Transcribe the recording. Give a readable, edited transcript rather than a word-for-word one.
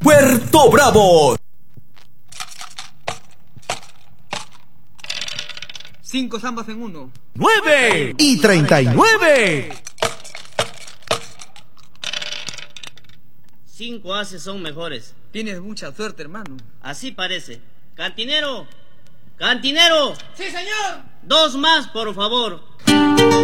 Puerto Bravo. 5 zambas en 1. 9 y 39. 5 ases son mejores. Tienes mucha suerte, hermano. Así parece. ¡Cantinero! ¡Cantinero! ¡Sí, señor! 2 más, por favor.